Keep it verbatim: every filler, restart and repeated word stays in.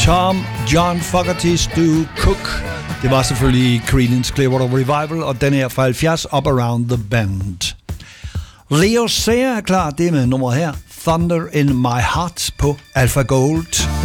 Tom John Fogerty's Do Cook. Det var selvfølgelig Creedence Clearwater Revival, og den her fra halvfjerds, Up Around the Bend. Leo Sayer er klar, det er med nummeret her, Thunder in My Heart på Alpha Gold.